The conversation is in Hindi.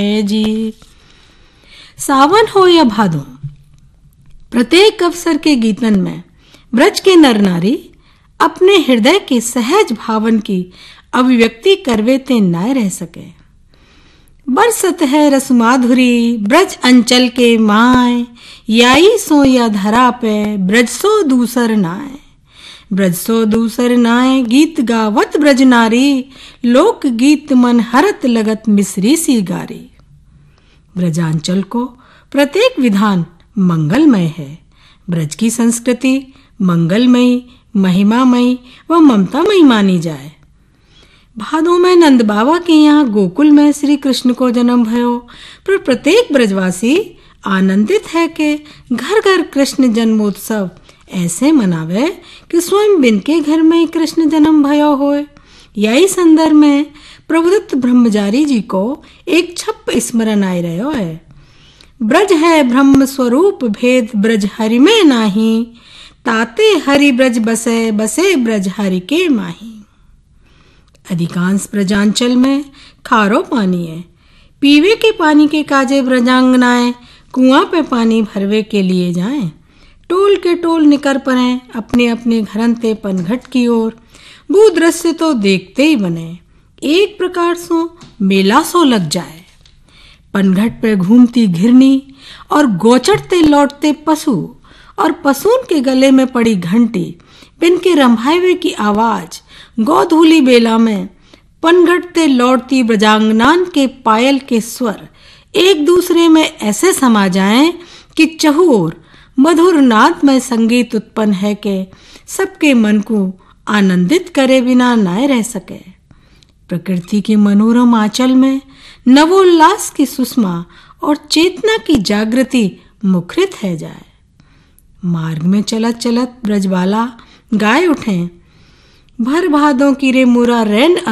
जी। सावन हो या भादो, प्रत्येक अवसर के गीतन में ब्रज के नर नारी अपने हृदय के सहज भावन की अभिव्यक्ति करवे ते न रह सके। बरसत है रस माधुरी ब्रज अंचल के माय, याई सो या धरा पे ब्रज सो दूसर नाय। ब्रज सो दूसर नाय गीत गावत ब्रज नारी, लोक गीत मन हरत लगत मिसरी सी गारी। ब्रजांचल को प्रत्येक विधान मंगलमय है। ब्रज की संस्कृति मंगलमयी, महिमामयी व ममतामयी मानी जाए। भादों में नंद बाबा के यहाँ गोकुल में श्री कृष्ण को जन्म भयो, पर प्रत्येक ब्रजवासी आनंदित है कि घर घर कृष्ण जन्मोत्सव ऐसे मनावे कि स्वयं बिन के घर में कृष्ण जन्म भयो होए। यही संदर्भ में प्रभुदत्त ब्रह्मचारी जी को एक छप स्मरण आय रहो है। ब्रज है ब्रह्म स्वरूप भेद ब्रज हरि में नाही, ताते हरि ब्रज बसे बसे ब्रज हरि के माही। अधिकांश ब्रजांचल में खारो पानी है। पीवे के पानी के काजे ब्रजांगनाएं कुआं पे पानी भरवे के लिए जाएं। टोल के टोल निकर पड़े अपने अपने घरन ते पनघट की ओर। वो दृश्य तो देखते ही बने, एक प्रकार सो मेला सो लग जाए। पनघट पे घूमती घिरनी और गोचरते लौटते पशु और पशुन के गले में पड़ी घंटी, बिन के रंभावे की आवाज, गोधूली बेला में पनघटते लौटती ब्रजांगनान के पायल के स्वर एक दूसरे में ऐसे समा जाएं कि चहुओर मधुर नादमय संगीत उत्पन्न है कि सबके मन को आनंदित करे बिना न रह सके। प्रकृति के मनोरम आंचल में नवोल्लास की सुषमा और चेतना की जागृति मुखरित है जाए। मार्ग में चलत चलत ब्रजबाला गाय उठे, भर भादों की रे मुरा रैन